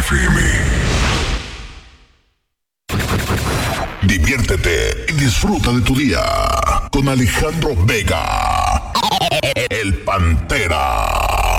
FM. Diviértete y disfruta de tu día con Alejandro Vega, el Pantera.